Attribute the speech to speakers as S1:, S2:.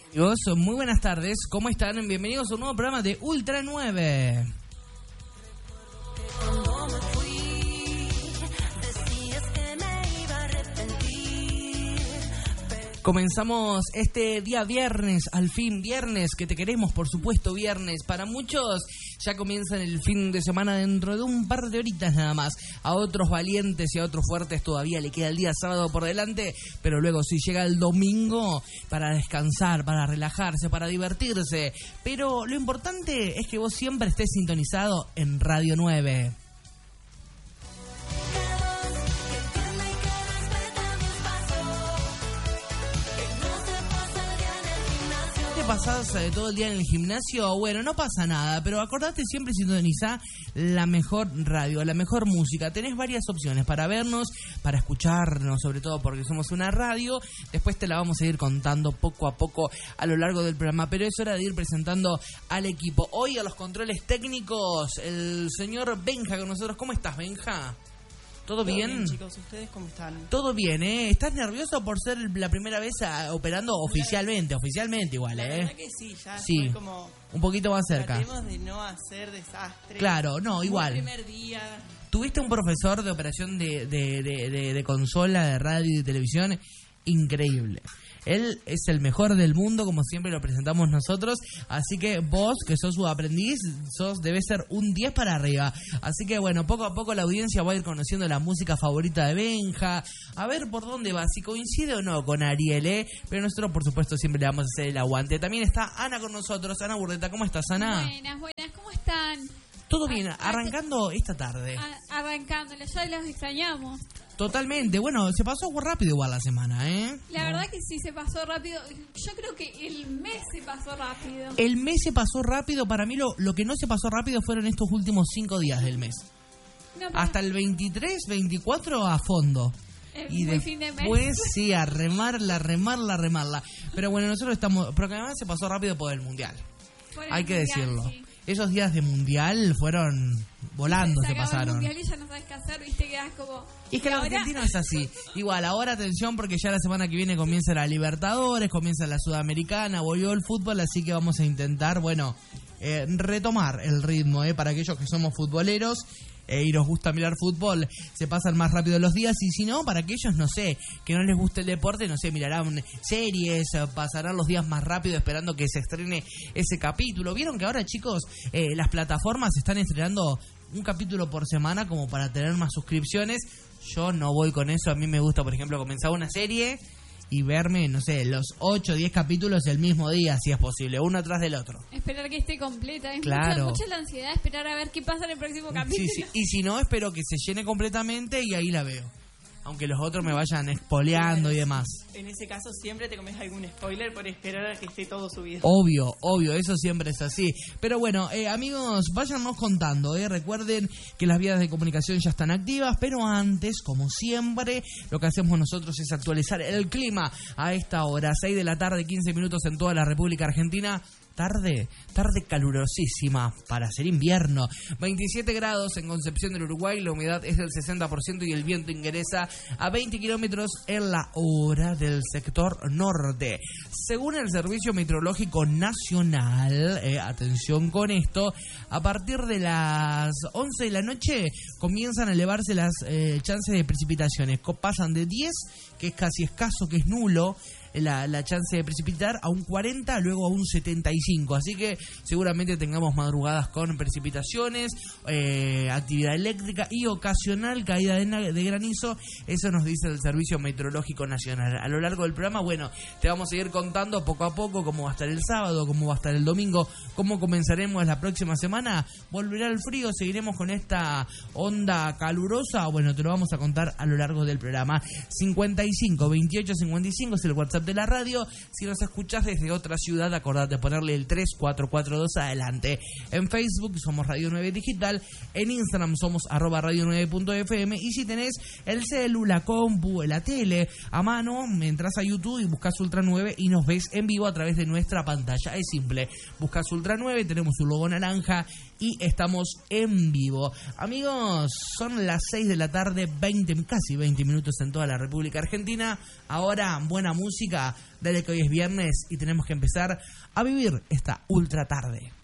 S1: Amigos, muy buenas tardes, ¿cómo están? Bienvenidos a un nuevo programa de Ultra 9. Comenzamos este día viernes, al fin viernes, que te queremos, por supuesto, viernes. Para muchos ya comienzan el fin de semana dentro de un par de horitas nada más. A otros valientes y a otros fuertes todavía le queda el día sábado por delante, pero luego sí llega el domingo para descansar, para relajarse, para divertirse. Pero lo importante es que vos siempre estés sintonizado en Radio 9. Pasás todo el día en el gimnasio, bueno, no pasa nada, pero acordate siempre sintonizar la mejor radio, la mejor música. Tenés varias opciones para vernos, para escucharnos, sobre todo porque somos una radio. Después te la vamos a ir contando poco a poco a lo largo del programa, pero es hora de ir presentando al equipo. Hoy a los controles técnicos, el señor Benja con nosotros. ¿Cómo estás, Benja? ¿Todo bien?
S2: Chicos, ¿ustedes cómo están?
S1: Todo bien, ¿eh? ¿Estás nervioso por ser la primera vez operando oficialmente igual,
S2: La verdad que sí, ya
S1: sí,
S2: fue como...
S1: un poquito más cerca.
S2: Tratemos de no hacer desastre.
S1: Claro, no, igual.
S2: El primer día...
S1: Tuviste un profesor de operación de consola, de radio y de televisión increíble. Él es el mejor del mundo, como siempre lo presentamos nosotros. Así que vos, que sos su aprendiz, debes ser un 10 para arriba. Así que bueno, poco a poco la audiencia va a ir conociendo la música favorita de Benja. A ver por dónde va, si coincide o no con Ariel, ¿eh? Pero nosotros, por supuesto, siempre le vamos a hacer el aguante. También está Ana con nosotros. Ana Burdeta, ¿cómo estás, Ana?
S3: Buenas, ¿cómo están?
S1: Todo bien, arrancando esta tarde.
S3: Arrancándole, ya los extrañamos.
S1: Totalmente, bueno, se pasó rápido igual la semana, ¿eh?
S3: La verdad que sí, se pasó rápido. Yo creo que el mes se pasó rápido.
S1: El mes se pasó rápido, para mí lo que no se pasó rápido fueron estos últimos 5 días del mes. No, hasta el 23, 24 a fondo. Y después sí, a remarla. Pero bueno, nosotros estamos... Pero que además se pasó rápido por el Mundial. Hay que decirlo. Sí. Esos días de Mundial fueron volando, se pasaron.
S3: El Mundial y ya no sabes qué hacer, viste, quedas como...
S1: Y es que el argentino es así. Igual, ahora atención porque ya la semana que viene comienza la Libertadores, comienza la Sudamericana, volvió el fútbol, así que vamos a intentar, bueno, retomar el ritmo, para aquellos que somos futboleros. Y nos gusta mirar fútbol, se pasan más rápido los días. Y si no, para aquellos, no sé, que no les guste el deporte, no sé, mirarán series, pasarán los días más rápido esperando que se estrene ese capítulo. Vieron que ahora, chicos, las plataformas están estrenando un capítulo por semana como para tener más suscripciones. Yo no voy con eso. A mí me gusta, por ejemplo, comenzar una serie y verme, no sé, los 8 o 10 capítulos el mismo día, si es posible, uno atrás del otro.
S3: Esperar que esté completa. Es
S1: claro.
S3: mucha la ansiedad de esperar a ver qué pasa en el próximo capítulo.
S1: Sí. Y si no, espero que se llene completamente y ahí la veo. Aunque los otros me vayan spoileando y demás.
S2: En ese caso siempre te comes algún spoiler por esperar a que esté todo subido.
S1: Obvio, eso siempre es así. Pero bueno, amigos, váyannos contando, recuerden que las vías de comunicación ya están activas, pero antes, como siempre, lo que hacemos nosotros es actualizar el clima a esta hora, 6 de la tarde, 15 minutos en toda la República Argentina. Tarde calurosísima para hacer invierno. 27 grados en Concepción del Uruguay, la humedad es del 60% y el viento ingresa a 20 kilómetros en la hora del sector norte. Según el Servicio Meteorológico Nacional, atención con esto, a partir de las 11 de la noche comienzan a elevarse las chances de precipitaciones. Pasan de 10, que es casi escaso, que es nulo, la chance de precipitar, a un 40, luego a un 75, así que seguramente tengamos madrugadas con precipitaciones, actividad eléctrica y ocasional caída de granizo. Eso nos dice el Servicio Meteorológico Nacional. A lo largo del programa, bueno, te vamos a ir contando poco a poco cómo va a estar el sábado, cómo va a estar el domingo, cómo comenzaremos la próxima semana. Volverá el frío, seguiremos con esta onda calurosa. Bueno, te lo vamos a contar a lo largo del programa. 55 28 55 es el WhatsApp de la radio. Si nos escuchás desde otra ciudad, acordate de ponerle el 3442 adelante. En Facebook somos Radio 9 Digital, en Instagram somos @radio9.fm, y si tenés el celu, la compu, la tele a mano, entras a YouTube y buscas Ultra 9 y nos ves en vivo a través de nuestra pantalla. Es simple, buscas Ultra 9, tenemos un logo naranja y estamos en vivo. Amigos, son las 6 de la tarde, casi 20 minutos en toda la República Argentina. Ahora, buena música. música. Dale que hoy es viernes y tenemos que empezar a vivir esta ultra tarde.